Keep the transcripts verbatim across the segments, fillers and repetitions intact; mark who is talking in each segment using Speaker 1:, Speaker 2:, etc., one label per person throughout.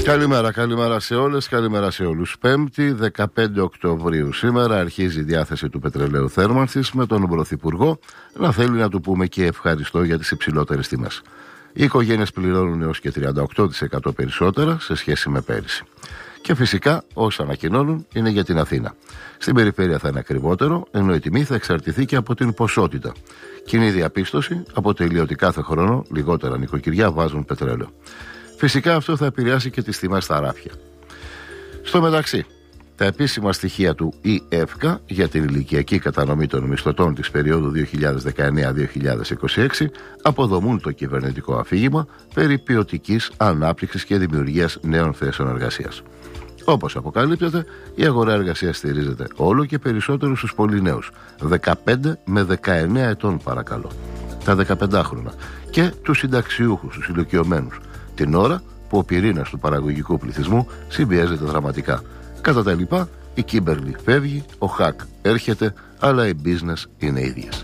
Speaker 1: Καλημέρα, καλημέρα σε όλες, καλημέρα σε όλους. Πέμπτη, δεκαπέντε Οκτωβρίου. Σήμερα αρχίζει η διάθεση του πετρελαίου θέρμανσης με τον Πρωθυπουργό να θέλει να του πούμε και ευχαριστώ για τις υψηλότερες τιμές. Οι οικογένειες πληρώνουν έως και τριάντα οκτώ τοις εκατό περισσότερα σε σχέση με πέρυσι. Και φυσικά όσα ανακοινώνουν είναι για την Αθήνα. Στην περιφέρεια θα είναι ακριβότερο, ενώ η τιμή θα εξαρτηθεί και από την ποσότητα. Κοινή διαπίστωση αποτελεί ότι κάθε χρόνο λιγότερα νοικοκυριά βάζουν πετρέλαιο. Φυσικά αυτό θα επηρεάσει και τις τιμές στα ράφια. Στο μεταξύ, τα επίσημα στοιχεία του ΙΕΦΚΑ για την ηλικιακή κατανομή των μισθωτών της περίοδου δύο χιλιάδες δεκαεννέα με δύο χιλιάδες είκοσι έξι αποδομούν το κυβερνητικό αφήγημα περί ποιοτικής ανάπτυξης και δημιουργίας νέων θέσεων εργασίας. Όπως αποκαλύπτεται, η αγορά εργασίας στηρίζεται όλο και περισσότερο στους πολύ νέους, δεκαπέντε με δεκαεννέα ετών παρακαλώ, τα δεκαπεντάχρονα, και τους συνταξιούχους, τους ηλικιωμένους, την ώρα που ο πυρήνας του παραγωγικού πληθυσμού συμπιέζεται δραματικά. Κατά τα λοιπά, η Κίμπερλι φεύγει, ο Χακ έρχεται, αλλά οι business είναι ίδιες.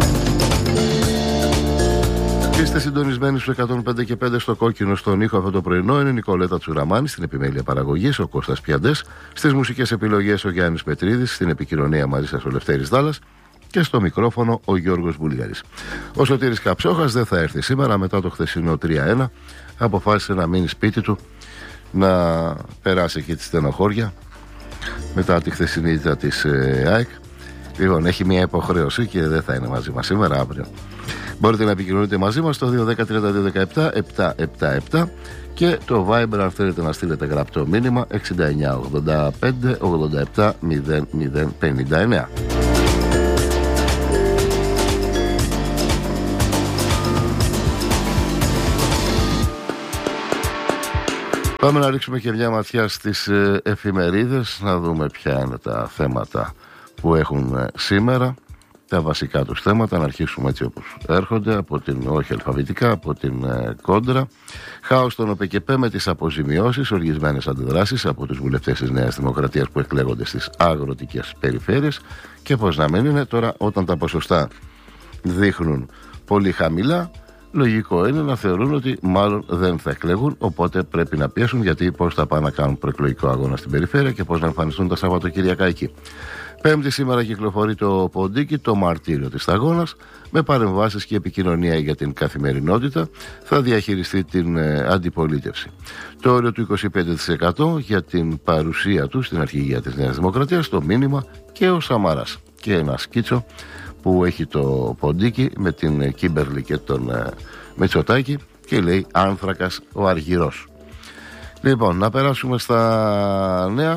Speaker 1: Είστε συντονισμένοι στους εκατόν πέντε και πέντε στο κόκκινο. Στον ήχο αυτό το πρωινό είναι η Νικολέτα Τσουραμάνη, στην επιμέλεια παραγωγής ο Κώστας Πιαντές, στις μουσικές επιλογές ο Γιάννης Πετρίδης, στην επικοινωνία μαζί σας ο Λευτέρης Δάλλας και στο μικρόφωνο ο Γιώργος Βουλγαρής. Ο Σωτήρης Καψόχας δεν θα έρθει σήμερα μετά το χθεσινό τρία ένα. Αποφάσισε να μείνει σπίτι του, να περάσει εκεί τη στενοχώρια μετά τη χθεσινή ήττα της ε, ΑΕΚ. Λοιπόν, έχει μια υποχρέωση και δεν θα είναι μαζί μας σήμερα, αύριο. Μπορείτε να επικοινωνείτε μαζί μας στο δύο ένα μηδέν τριάντα δύο δεκαεπτά επτακόσια εβδομήντα επτά και το Viber αν θέλετε να στείλετε γραπτό μήνυμα εξήντα εννιά ογδόντα πέντε ογδόντα επτά μηδέν μηδέν πενήντα εννιά. Πάμε να ρίξουμε και μια ματιά στις ε, εφημερίδες, να δούμε ποια είναι τα θέματα που έχουν ε, σήμερα, τα βασικά τους θέματα. Να αρχίσουμε έτσι όπως έρχονται, από την, όχι αλφαβητικά, από την ε, κόντρα. Χάος στον ΟΠΕΚΕΠΕ με τις αποζημιώσεις, οργισμένες αντιδράσεις από τους βουλευτές της Νέας Δημοκρατίας που εκλέγονται στις αγροτικές περιφέρειες. Και πώς να μην είναι τώρα, όταν τα ποσοστά δείχνουν πολύ χαμηλά, λογικό είναι να θεωρούν ότι μάλλον δεν θα εκλεγούν, οπότε πρέπει να πιέσουν, γιατί πώς θα πάνε να κάνουν προεκλογικό αγώνα στην περιφέρεια και πώς να εμφανιστούν τα Σαββατοκυριακά εκεί. Πέμπτη σήμερα κυκλοφορεί το ποντίκι, το μαρτύριο της σταγόνας, με παρεμβάσεις και επικοινωνία για την καθημερινότητα. Θα διαχειριστεί την ε, αντιπολίτευση. Το όριο του είκοσι πέντε τοις εκατό για την παρουσία του στην αρχηγία της Νέας Δημοκρατίας, το μήνυμα και ο Σαμαράς. Και ένα σκίτσο που έχει το ποντίκι με την Κίμπερλι και τον ε, Μητσοτάκη και λέει άνθρακας ο αργυρός. Λοιπόν, να περάσουμε στα νέα.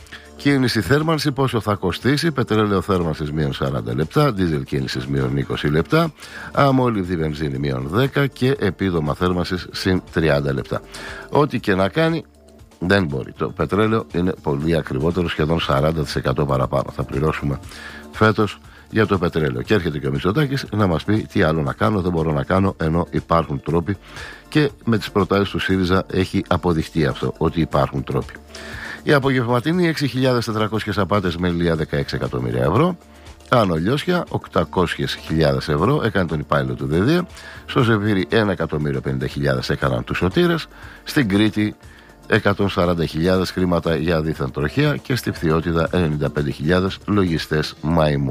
Speaker 1: Κίνηση θέρμανση, πόσο θα κοστίσει? Πετρέλαιο θέρμανσης μείον σαράντα λεπτά, δίζελ κίνησης μείον είκοσι λεπτά, αμόλυβδη βενζίνη μείον δέκα και επίδομα θέρμανσης συν τριάντα λεπτά. Ό,τι και να κάνει δεν μπορεί. Το πετρέλαιο είναι πολύ ακριβότερο, σχεδόν σαράντα τοις εκατό παραπάνω θα πληρώσουμε φέτος για το πετρέλαιο. Και έρχεται και ο Μητσοτάκης να μας πει τι άλλο να κάνω, δεν μπορώ να κάνω, ενώ υπάρχουν τρόποι, και με τις προτάσεις του ΣΥΡΙΖΑ έχει αποδειχτεί αυτό, ότι υπάρχουν τρόποι. Η απογευματινή έξι χιλιάδες τετρακόσιες απάτες με ηλία δεκαέξι εκατομμύρια ευρώ. Άνω Λιώσια οκτακόσιες χιλιάδες ευρώ έκανε τον υπάλληλο του ΔΕΔΕ. Στο Ζεφύρι ένα εκατομμύριο πενήντα χιλιάδες έκαναν τους σωτήρες. Στην Κρήτη εκατόν σαράντα χιλιάδες χρήματα για δίθεν τροχέα και στη Φθιώτιδα ενενήντα πέντε χιλιάδες λογιστές μαϊμού.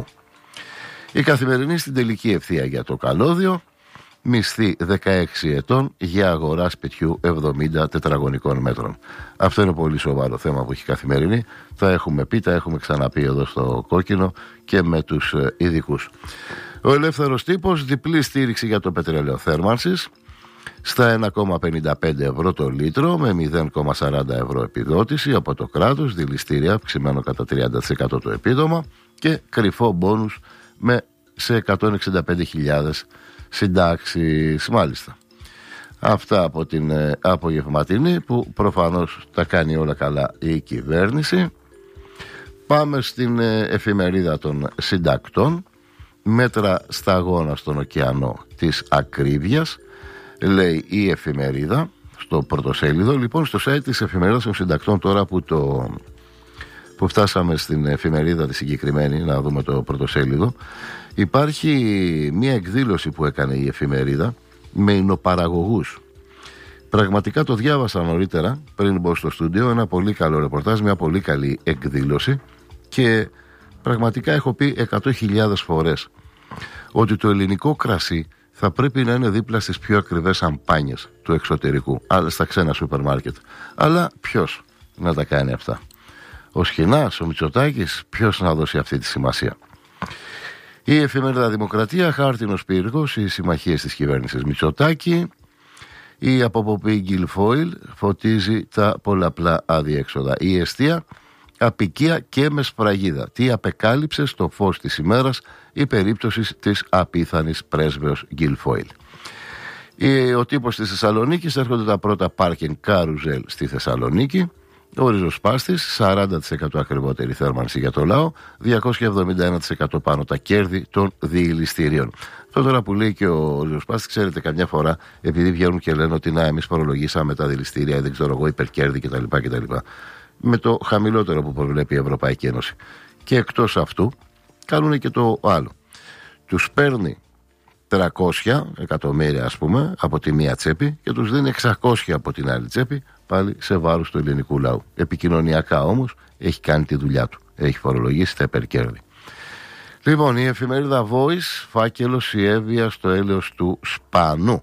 Speaker 1: Η Καθημερινή στην τελική ευθεία για το καλώδιο. Μισθή δεκαέξι ετών για αγορά σπιτιού εβδομήντα τετραγωνικών μέτρων. Αυτό είναι πολύ σοβαρό θέμα που έχει η Καθημερινή. Τα έχουμε πει, τα έχουμε ξαναπεί εδώ στο κόκκινο και με τους ειδικούς. Ο Ελεύθερος Τύπος, διπλή στήριξη για το πετρέλαιο θέρμανσης στα ένα κόμμα πενήντα πέντε ευρώ το λίτρο με μηδέν κόμμα σαράντα ευρώ επιδότηση από το κράτος, δηληστήρια αυξημένο κατά τριάντα τοις εκατό το επίδομα και κρυφό μπόνους με σε εκατόν εξήντα πέντε χιλιάδες συντάξεις. Μάλιστα. Αυτά από την ε, απογευματινή, που προφανώς τα κάνει όλα καλά η κυβέρνηση. Πάμε στην ε, εφημερίδα των συντακτών. Μέτρα σταγόνα στον ωκεανό της ακρίβειας, λέει η εφημερίδα στο πρωτοσέλιδο. Λοιπόν, στο site της εφημερίδας των συντακτών, τώρα που το που φτάσαμε στην εφημερίδα τη συγκεκριμένη, να δούμε το πρωτοσέλιδο, υπάρχει μια εκδήλωση που έκανε η εφημερίδα με εινοπαραγωγούς. Πραγματικά το διάβασα νωρίτερα, πριν μπω στο στούντιο, ένα πολύ καλό ρεπορτάζ, μια πολύ καλή εκδήλωση, και πραγματικά έχω πει εκατό χιλιάδες φορές ότι το ελληνικό κρασί θα πρέπει να είναι δίπλα στις πιο ακριβές σαμπάνιες του εξωτερικού, άλλα στα ξένα σούπερ μάρκετ. Αλλά ποιος να τα κάνει αυτά? Ο Σχοινάς, ο Μητσοτάκης, ποιος να δώσει αυτή τη σημασία? Η εφημερίδα Δημοκρατία, χάρτινος πύργος, οι συμμαχίες της κυβέρνησης Μητσοτάκη. Η αποποπή Γκιλφόιλ φωτίζει τα πολλαπλά αδιέξοδα. Η εστία, απικία και με σφραγίδα. Τι απεκάλυψε στο φως της ημέρας η περίπτωση της απίθανης πρέσβεως Γκιλφόιλ. Ο τύπος της Θεσσαλονίκης, έρχονται τα πρώτα πάρκινγκ καρουζέλ στη Θεσσαλονίκη. Ο ριζοσπάστης, σαράντα τοις εκατό ακριβότερη θέρμανση για το λαό, διακόσια εβδομήντα ένα τοις εκατό πάνω τα κέρδη των διηληστηρίων. Αυτό τώρα που λέει και ο ριζοσπάστης, ξέρετε, καμιά φορά επειδή βγαίνουν και λένε ότι να, εμείς φορολογήσαμε τα διηληστήρια, δεν ξέρω εγώ, υπερκέρδη κτλ. κτλ. Με το χαμηλότερο που προβλέπει η Ευρωπαϊκή Ένωση. Και εκτός αυτού, κάνουν και το άλλο. Τους παίρνει τριακόσια εκατομμύρια, ας πούμε, από τη μία τσέπη και τους δίνει εξακόσια από την άλλη τσέπη, πάλι σε βάρος του ελληνικού λαού. Επικοινωνιακά όμως έχει κάνει τη δουλειά του. Έχει φορολογήσει τα υπερκέρδη. Λοιπόν, η εφημερίδα Voice, φάκελος η Εύβοια στο έλεος του Σπανού.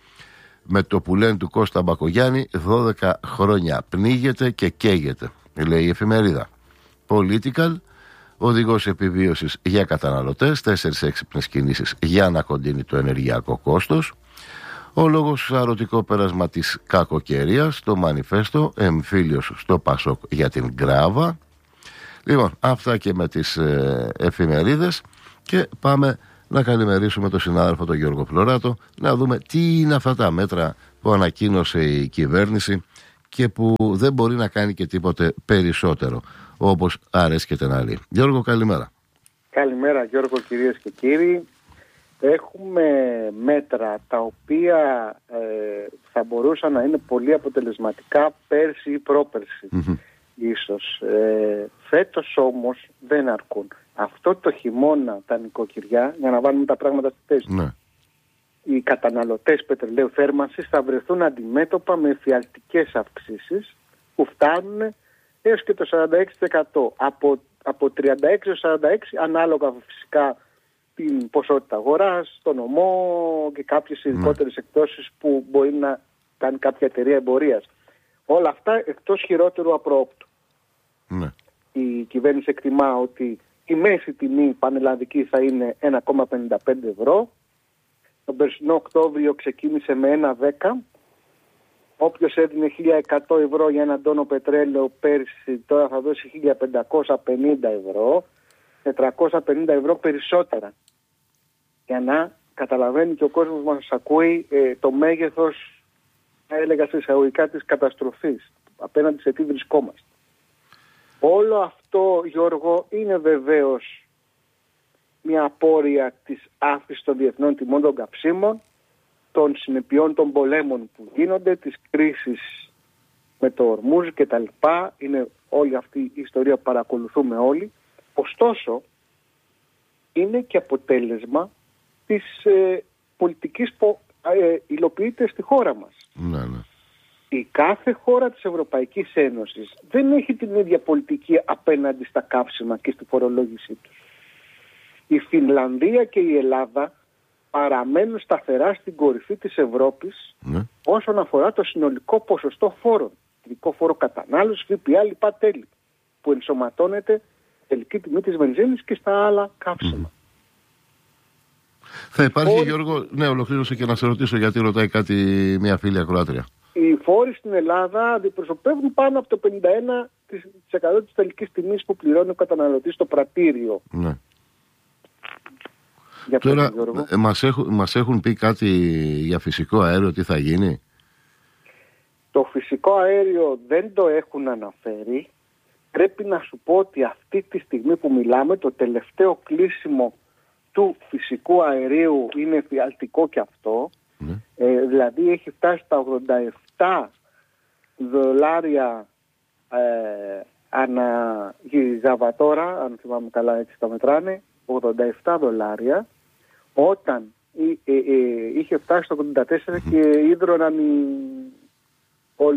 Speaker 1: Με το που λένε του Κώστα Μπακογιάννη, δώδεκα χρόνια πνίγεται και καίγεται, λέει η εφημερίδα. Political, οδηγός επιβίωσης για καταναλωτές, τέσσερις έξυπνες κινήσεις για να κοντίνει το ενεργειακό κόστος. Ο λόγος αρωτικό πέρασμα της κακοκαιρίας, το μανιφέστο, εμφύλιος στο Πασόκ για την Γκράβα. Λοιπόν, αυτά και με τις ε, εφημερίδες, και πάμε να καλημερίσουμε τον συνάδελφο τον Γιώργο Φλωράτο, να δούμε τι είναι αυτά τα μέτρα που ανακοίνωσε η κυβέρνηση και που δεν μπορεί να κάνει και τίποτε περισσότερο, όπως αρέσκεται να λέει. Γιώργο, καλημέρα.
Speaker 2: Καλημέρα Γιώργο, κυρίες και κύριοι. Έχουμε μέτρα τα οποία ε, θα μπορούσαν να είναι πολύ αποτελεσματικά πέρσι ή πρόπερσι. Mm-hmm. Ίσως. Ε, φέτος όμως δεν αρκούν. Αυτό το χειμώνα τα νοικοκυριά, για να βάλουμε τα πράγματα στη θέση, ναι, οι καταναλωτές πετρελαίου θέρμανσης θα βρεθούν αντιμέτωπα με εφιαλτικές αυξήσεις που φτάνουν έως και το σαράντα έξι τοις εκατό. Από, από τριάντα έξι έως σαράντα έξι, ανάλογα φυσικά την ποσότητα αγοράς, τον ομό και κάποιες ειδικότερες ναι. εκπτώσεις που μπορεί να κάνει κάποια εταιρεία εμπορίας. Όλα αυτά εκτός χειρότερου απρόοπτου. Ναι. Η κυβέρνηση εκτιμά ότι η μέση τιμή πανελλαδική θα είναι ένα κόμμα πενήντα πέντε ευρώ. Τον περσινό Οκτώβριο ξεκίνησε με ένα κόμμα δέκα. Όποιος έδινε χίλια εκατό ευρώ για έναν τόνο πετρέλαιο πέρσι, τώρα θα δώσει χίλια πεντακόσια πενήντα ευρώ. τετρακόσια πενήντα ευρώ περισσότερα. Για να καταλαβαίνει και ο κόσμος μας ακούει ε, το μέγεθος, θα έλεγα σε εισαγωγικά, της καταστροφής, απέναντι σε τι βρισκόμαστε. Όλο αυτό, Γιώργο, είναι βεβαίως μια απόρρεια της αύξησης των διεθνών τιμών των καυσίμων, των συνεπειών των πολέμων που γίνονται, της κρίσης με το Ορμούζ και τα λοιπά. Είναι όλη αυτή η ιστορία που παρακολουθούμε όλοι. Ωστόσο, είναι και αποτέλεσμα της ε, πολιτικής που ε, υλοποιείται στη χώρα μας.
Speaker 1: Ναι, ναι.
Speaker 2: Η κάθε χώρα της Ευρωπαϊκής Ένωσης δεν έχει την ίδια πολιτική απέναντι στα καύσιμα και στη φορολόγησή τους. Η Φινλανδία και η Ελλάδα παραμένουν σταθερά στην κορυφή της Ευρώπης, ναι, όσον αφορά το συνολικό ποσοστό φόρων. Ειδικό φόρο κατανάλωσης, ΦΠΑ, λοιπά τέλη, που ενσωματώνεται τελική τιμή της βενζίνης και στα άλλα καύσιμα. Mm.
Speaker 1: Θα υπάρχει, φόροι... Γιώργο, ναι, ολοκλήρωσε και να σε ρωτήσω, γιατί ρωτάει κάτι μια φίλη ακροάτρια.
Speaker 2: Οι φόροι στην Ελλάδα αντιπροσωπεύουν πάνω από το πενήντα ένα τοις εκατό της τελικής τιμής που πληρώνει ο καταναλωτής στο πρατήριο.
Speaker 1: Ναι. Για Τώρα, ε, μας, έχουν, μας έχουν πει κάτι για φυσικό αέριο, τι θα γίνει?
Speaker 2: Το φυσικό αέριο δεν το έχουν αναφέρει. Πρέπει να σου πω ότι αυτή τη στιγμή που μιλάμε, το τελευταίο κλείσιμο του φυσικού αερίου είναι εφιαλτικό και αυτό. Ναι. Ε, δηλαδή έχει φτάσει στα ογδόντα επτά δολάρια ε, ανά γιγαβατόρα, αν θυμάμαι καλά, έτσι τα μετράνε, ογδόντα επτά δολάρια, όταν ε, ε, ε, είχε φτάσει στο ογδόντα τέσσερα mm-hmm. και ίδρωναν οι,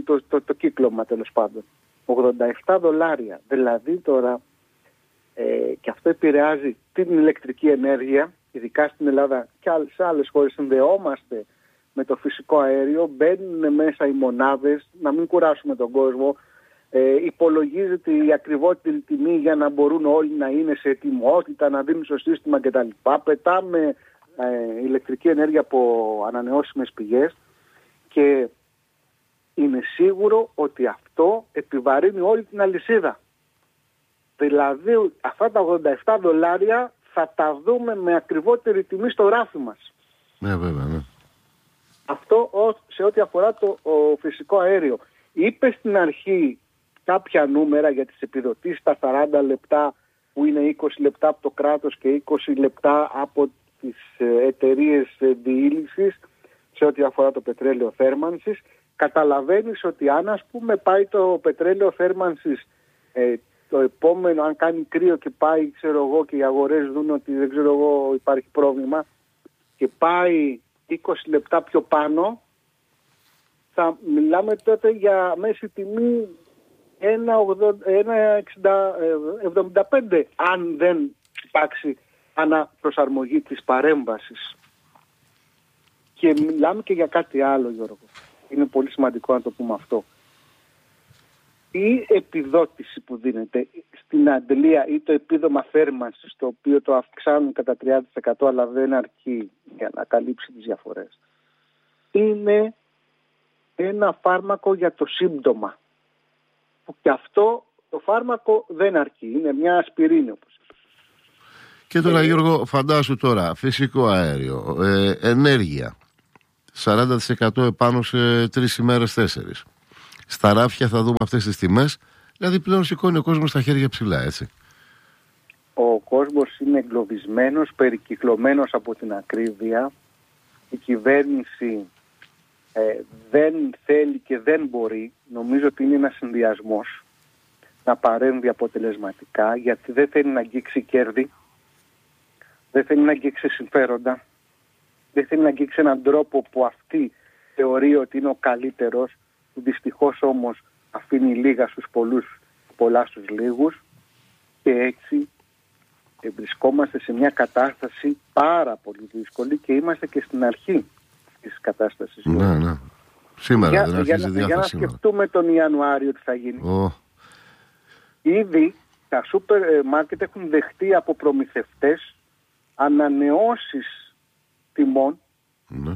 Speaker 2: το, το, το κύκλωμα τέλος πάντων. ογδόντα επτά δολάρια. Δηλαδή τώρα, ε, και αυτό επηρεάζει την ηλεκτρική ενέργεια, ειδικά στην Ελλάδα και σε άλλες χώρες συνδεόμαστε με το φυσικό αέριο, μπαίνουν μέσα οι μονάδες, να μην κουράσουμε τον κόσμο, ε, υπολογίζεται η ακριβότερη τιμή για να μπορούν όλοι να είναι σε ετοιμότητα, να δίνουν στο σύστημα κτλ. Πετάμε ε, ηλεκτρική ενέργεια από ανανεώσιμες πηγές και είναι σίγουρο ότι αυτό επιβαρύνει όλη την αλυσίδα. Δηλαδή αυτά τα ογδόντα επτά δολάρια θα τα δούμε με ακριβότερη τιμή στο ράφι μας.
Speaker 1: Ναι, βέβαια, ναι.
Speaker 2: Αυτό σε ό,τι αφορά το φυσικό αέριο. Είπε στην αρχή κάποια νούμερα για τις επιδοτήσεις, τα σαράντα λεπτά που είναι είκοσι λεπτά από το κράτος και είκοσι λεπτά από τις εταιρείες διήλυσης σε ό,τι αφορά το πετρέλαιο θέρμανσης. Καταλαβαίνεις ότι αν ας πούμε πάει το πετρέλαιο θέρμανσης ε, το επόμενο, αν κάνει κρύο και πάει ξέρω εγώ και οι αγορές δουν ότι δεν ξέρω εγώ υπάρχει πρόβλημα και πάει είκοσι λεπτά πιο πάνω, θα μιλάμε τότε για μέση τιμή ένα εβδομήντα πέντε αν δεν υπάρξει αναπροσαρμογή της παρέμβασης. Και μιλάμε και για κάτι άλλο, Γιώργο. Είναι πολύ σημαντικό να το πούμε αυτό. Η επιδότηση που δίνεται στην αντλία ή το επίδομα θέρμανσης, το οποίο το αυξάνουν κατά τριάντα τοις εκατό αλλά δεν αρκεί για να καλύψει τις διαφορές, είναι ένα φάρμακο για το σύμπτωμα. Και αυτό το φάρμακο δεν αρκεί. Είναι μια ασπιρίνη, όπως είπες.
Speaker 1: Και τώρα, Γιώργο, φαντάσου τώρα, φυσικό αέριο, ε, ενέργεια, σαράντα τοις εκατό επάνω σε τρεις ημέρες, τέσσερις. Στα ράφια θα δούμε αυτές τις τιμές, δηλαδή πλέον σηκώνει ο κόσμος τα χέρια ψηλά, έτσι.
Speaker 2: Ο κόσμος είναι εγκλωβισμένος, περικυκλωμένος από την ακρίβεια. Η κυβέρνηση ε, δεν θέλει και δεν μπορεί, νομίζω ότι είναι ένας συνδυασμός, να παρέμβει αποτελεσματικά, γιατί δεν θέλει να αγγίξει κέρδη, δεν θέλει να αγγίξει συμφέροντα, δεν θέλει να αγγίξει έναν τρόπο που αυτή θεωρεί ότι είναι ο καλύτερος, που δυστυχώς όμως αφήνει λίγα στους πολλούς, πολλά στους λίγους, και έτσι βρισκόμαστε σε μια κατάσταση πάρα πολύ δύσκολη και είμαστε και στην αρχή της κατάστασης.
Speaker 1: Ναι, ναι. Σήμερα
Speaker 2: για,
Speaker 1: δεν αρχίζει
Speaker 2: για,
Speaker 1: διάθεση.
Speaker 2: Για να
Speaker 1: σήμερα.
Speaker 2: σκεφτούμε τον Ιανουάριο τι θα γίνει.
Speaker 1: Oh.
Speaker 2: Ήδη τα σούπερ μάρκετ έχουν δεχτεί από προμηθευτές ανανεώσεις τιμών.
Speaker 1: Ναι.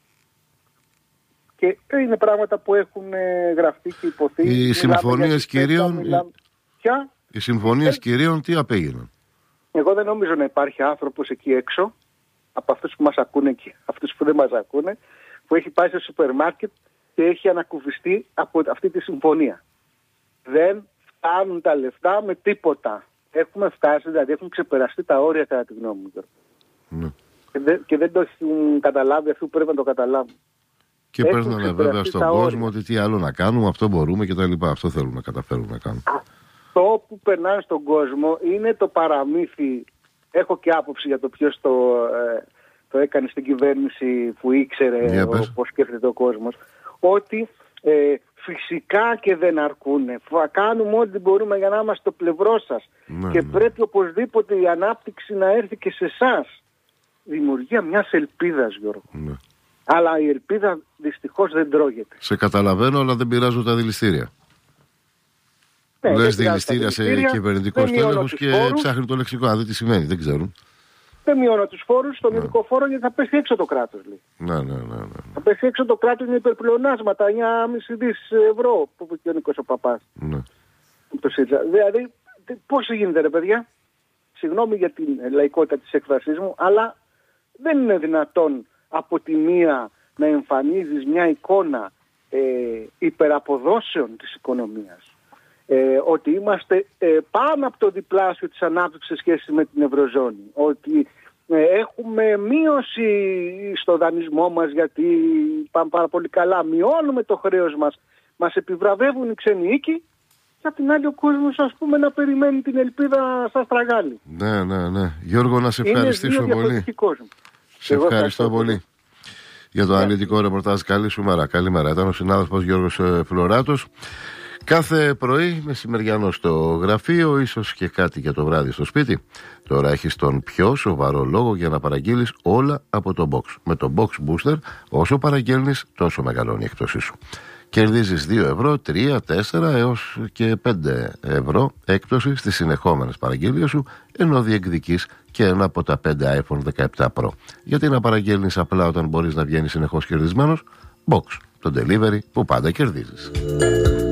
Speaker 2: Και είναι πράγματα που έχουν γραφτεί και υποθεί.
Speaker 1: Οι συμφωνίες κυρίων,
Speaker 2: μιλάμε... Ποια?
Speaker 1: οι συμφωνίες ε... κυρίων τι απέγιναν?
Speaker 2: Εγώ δεν νομίζω να υπάρχει άνθρωπος εκεί έξω, από αυτούς που μας ακούνε και αυτούς που δεν μας ακούνε, που έχει πάει στο σούπερ μάρκετ και έχει ανακουφιστεί από αυτή τη συμφωνία. Δεν φτάνουν τα λεφτά με τίποτα. Έχουμε φτάσει, δηλαδή έχουν ξεπεραστεί τα όρια κατά τη γνώμη μου.
Speaker 1: Ναι.
Speaker 2: Και, δεν, και δεν το έχουν καταλάβει αυτοί που πρέπει να το καταλάβουν.
Speaker 1: Και παίρνουν βέβαια στον κόσμο ότι τι άλλο να κάνουμε, αυτό μπορούμε και τα λοιπά. Αυτό θέλουν να καταφέρουν να κάνουν.
Speaker 2: Αυτό που περνάει στον κόσμο είναι το παραμύθι. Έχω και άποψη για το ποιος το, ε, το έκανε στην κυβέρνηση που ήξερε πώς σκέφτεται ο κόσμος. Ότι ε, φυσικά και δεν αρκούνε. Θα κάνουμε ό,τι μπορούμε για να είμαστε στο πλευρό σας. Ναι, και ναι. πρέπει οπωσδήποτε η ανάπτυξη να έρθει και σε εσάς. Δημιουργία μιας ελπίδας, Γιώργο. Ναι. Αλλά η ελπίδα δυστυχώς δεν τρώγεται.
Speaker 1: Σε καταλαβαίνω, αλλά δεν πειράζουν τα δηληστήρια. Ναι, λες δηληστήρια σε κυβερνητικό στέλεχος και φόρους. Ψάχνει το λεξικό. Α, δεν τι σημαίνει, δεν ξέρουν.
Speaker 2: Δεν μειώνω τους φόρους στον ναι. ειδικό φόρο γιατί θα πέσει έξω το κράτος. Λέει.
Speaker 1: Ναι, ναι, ναι, ναι.
Speaker 2: Θα πέσει έξω το κράτος με υπερπλεονάσματα, εννιά κόμμα πέντε δισεκατομμύρια ευρώ που είπε και ο Νίκος ο Παπάς. Ναι. Δηλαδή, πώς γίνεται ρε παιδιά, συγγνώμη για την λαϊκότητα της έκφρασής μου, αλλά δεν είναι δυνατόν από τη μία να εμφανίζεις μια εικόνα ε, υπεραποδόσεων της οικονομίας. Ε, ότι είμαστε ε, πάνω από το διπλάσιο της ανάπτυξης σε σχέση με την Ευρωζώνη. Ότι ε, έχουμε μείωση στο δανεισμό μας γιατί πάμε πάρα πολύ καλά. Μειώνουμε το χρέος μας. Μας επιβραβεύουν οι ξένοι οίκοι. Και απ' την άλλη ο κόσμος ας πούμε να περιμένει την ελπίδα στα στραγάλη.
Speaker 1: Ναι, ναι, ναι. Γιώργο, να σε ευχαριστήσω πολύ.
Speaker 2: Κόσμο.
Speaker 1: Σε ευχαριστώ, ευχαριστώ πολύ. για το αναλυτικό ρεπορτάζ. Καλή σου μέρα. Καλημέρα. Ήταν ο συνάδελφος Γιώργος Φλωράτος. Κάθε πρωί μεσημεριανό στο γραφείο, ίσως και κάτι για το βράδυ στο σπίτι. Τώρα έχεις τον πιο σοβαρό λόγο για να παραγγείλεις όλα από το Box. Με το Box Booster, όσο παραγγέλνεις, τόσο μεγαλώνει η έκπτωσή σου. Κερδίζεις δύο ευρώ, τρία, τέσσερα έως και πέντε ευρώ έκπτωση στις συνεχόμενες παραγγελίες σου, ενώ διεκδικείς και ένα από τα πέντε iPhone δεκαεπτά Pro. Γιατί να παραγγέλνεις απλά όταν μπορείς να βγαίνεις συνεχώς κερδισμένος? Box, το delivery που πάντα κερδίζεις.